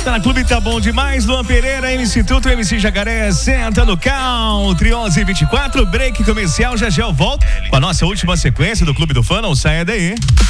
volta na Clube Tá Bom Demais. Luan Pereira, MC Tuto, MC Jacaré, senta no country, 11h24, break comercial. Já já eu volto com a nossa última sequência do Clube do Fã. Não saia daí.